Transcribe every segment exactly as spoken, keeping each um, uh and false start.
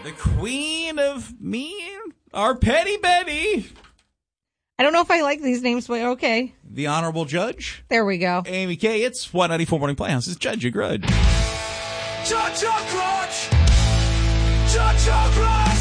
The queen of mean, our Petty Betty. I don't know if I like these names, but okay. The Honorable Judge. There we go. Amy K. It's one ninety-four Morning Playhouse. It's Judge Your Grudge. Judge your grudge. Judge your grudge.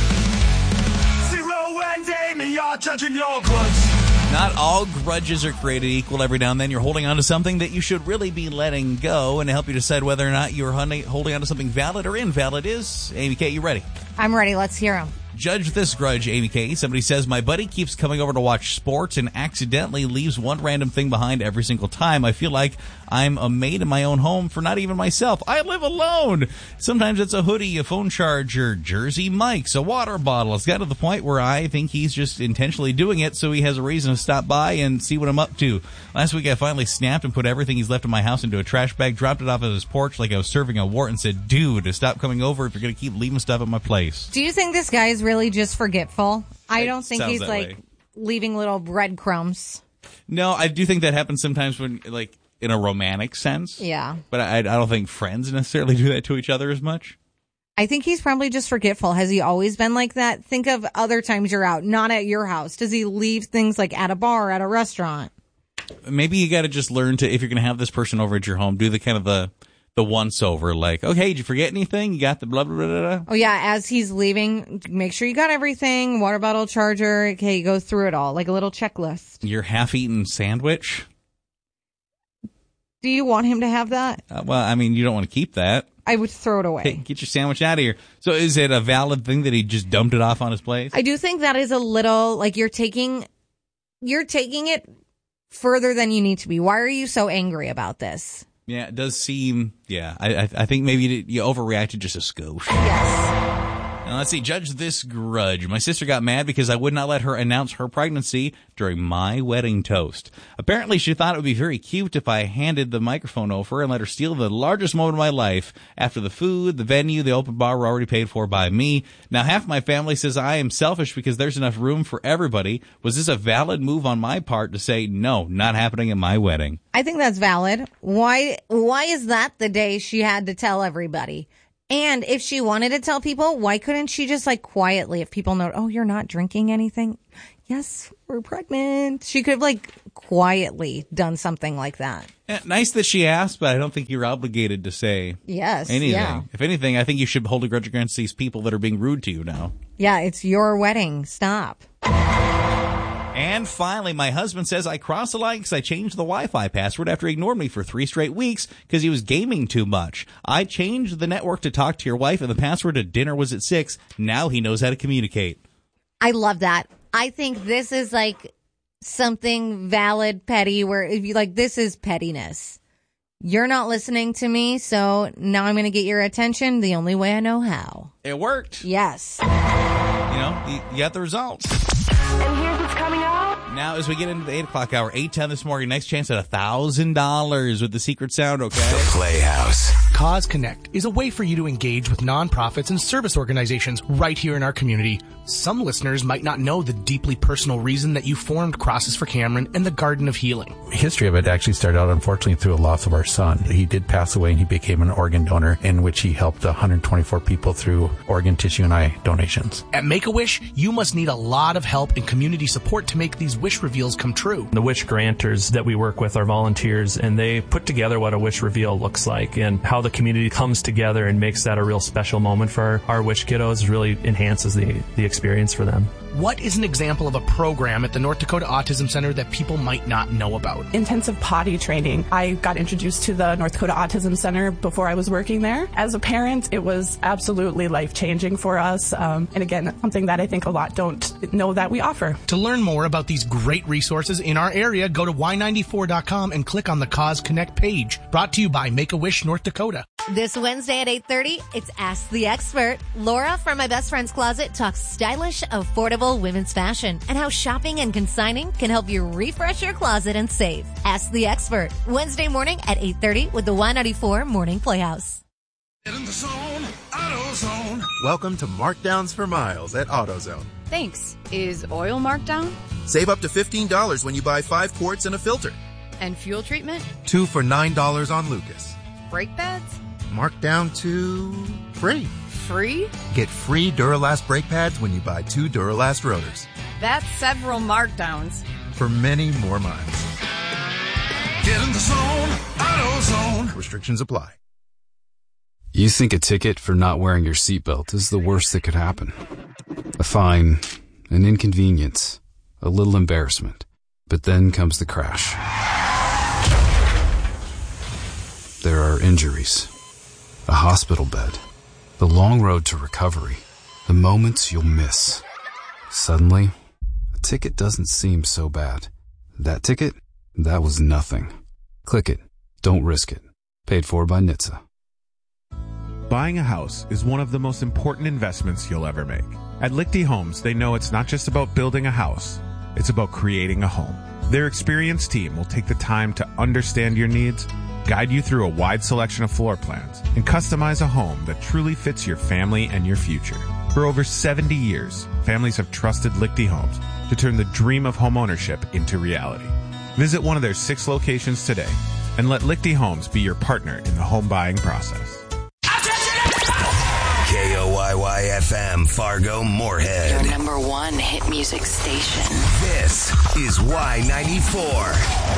Zero and Amy are judging your grudge. Not all grudges are created equal. Every now and then you're holding on to something that you should really be letting go, and to help you decide whether or not you're holding on to something valid or invalid is Amy K. You ready? I'm ready. Let's hear them. Judge this grudge, Amy K. Somebody says, my buddy keeps coming over to watch sports and accidentally leaves one random thing behind every single time. I feel like I'm a maid in my own home for not even myself. I live alone. Sometimes it's a hoodie, a phone charger, Jersey Mike's, a water bottle. It's got to the point where I think he's just intentionally doing it so he has a reason to stop by and see what I'm up to. Last week I finally snapped and put everything he's left in my house into a trash bag, dropped it off at his porch like I was serving a wart, and said, dude, stop coming over if you're going to keep leaving stuff at my place. Do you think this guy is really just forgetful? I It don't think sounds he's that like way. leaving little breadcrumbs. No, I do think that happens sometimes when, like, in a romantic sense. Yeah. But I, I don't think friends necessarily do that to each other as much. I think he's probably just forgetful. Has he always been like that? Think of other times you're out, not at your house. Does he leave things like at a bar, at a restaurant? Maybe you got to just learn to, if you're going to have this person over at your home, do the kind of the the once over, like, okay, did you forget anything? You got the blah, blah, blah, blah, blah. Oh, yeah. As he's leaving, make sure you got everything. Water bottle, charger. Okay, go through it all like a little checklist. Your half-eaten sandwich? Do you want him to have that? Uh, well, I mean, you don't want to keep that. I would throw it away. Hey, get your sandwich out of here. So is it a valid thing that he just dumped it off on his place? I do think that is a little, like, you're taking, you're taking it further than you need to be. Why are you so angry about this? Yeah, it does seem, yeah. I I, I think maybe you, you overreacted just a skosh. Yes. Now, let's see. Judge this grudge. My sister got mad because I would not let her announce her pregnancy during my wedding toast. Apparently, she thought it would be very cute if I handed the microphone over and let her steal the largest moment of my life after the food, the venue, the open bar were already paid for by me. Now, half my family says I am selfish because there's enough room for everybody. Was this a valid move on my part to say, no, not happening at my wedding? I think that's valid. Why, why is that the day she had to tell everybody? And if she wanted to tell people, why couldn't she just like quietly, if people know, oh, you're not drinking anything? Yes, we're pregnant. She could have like quietly done something like that. Yeah, nice that she asked, but I don't think you're obligated to say Yes. anything. Yeah. If anything, I think you should hold a grudge against these people that are being rude to you now. Yeah, it's your wedding. Stop. And finally, my husband says I crossed the line because I changed the Wi-Fi password after he ignored me for three straight weeks because he was gaming too much. I changed the network to talk to your wife, and the password to dinner was at six. Now he knows how to communicate. I love that. I think this is like something valid, petty, where if you like, this is pettiness. You're not listening to me, so now I'm going to get your attention the only way I know how. It worked. Yes. You know, you, you got the results. And here's what's coming up. Now, as we get into the eight o'clock hour, eight ten this morning, next chance at one thousand dollars with the secret sound, okay? The Playhouse. Cause Connect is a way for you to engage with nonprofits and service organizations right here in our community. Some listeners might not know the deeply personal reason that you formed Crosses for Cameron and the Garden of Healing. The history of it actually started out, unfortunately, through a loss of our son. He did pass away, and he became an organ donor, in which he helped one hundred twenty-four people through organ, tissue, and eye donations. At Make-A-Wish, you must need a lot of help and community support to make these wish reveals come true. The wish granters that we work with are volunteers, and they put together what a wish reveal looks like, and how the community comes together and makes that a real special moment for our, our wish kiddos really enhances the, the experience for them. What is an example of a program at the North Dakota Autism Center that people might not know about? Intensive potty training. I got introduced to the North Dakota Autism Center before I was working there. As a parent, it was absolutely life-changing for us. Um, and again, something that I think a lot don't know that we offer. To learn more about these great resources in our area, go to Y ninety-four dot com and click on the Cause Connect page. Brought to you by Make-A-Wish North Dakota. This Wednesday at eight thirty, it's Ask the Expert. Laura from My Best Friend's Closet talks stylish, affordable women's fashion and how shopping and consigning can help you refresh your closet and save. Ask the Expert, Wednesday morning at eight thirty with the Y ninety-four Morning Playhouse. Get in the zone, AutoZone. Welcome to Markdowns for Miles at AutoZone. Thanks. Is oil marked down? Save up to fifteen dollars when you buy five quarts and a filter. And fuel treatment? Two for nine dollars on Lucas. Brake pads? Marked down to free. free? Get free Duralast brake pads when you buy two Duralast rotors. That's several markdowns. For many more miles. Get in the zone, AutoZone. Restrictions apply. You think a ticket for not wearing your seatbelt is the worst that could happen. A fine, an inconvenience, a little embarrassment. But then comes the crash. There are injuries, a hospital bed, the long road to recovery, the moments you'll miss. Suddenly, a ticket doesn't seem so bad. That ticket? That was nothing. Click it. Don't risk it. Paid for by N H T S A. Buying a house is one of the most important investments you'll ever make. At Lichty Homes, they know it's not just about building a house, it's about creating a home. Their experienced team will take the time to understand your needs, guide you through a wide selection of floor plans, and customize a home that truly fits your family and your future. For over seventy years, families have trusted Lichty Homes to turn the dream of homeownership into reality. Visit one of their six locations today and let Lichty Homes be your partner in the home buying process. K O Y Y F M, Fargo, Moorhead. Your number one hit music station. This is Y ninety-four.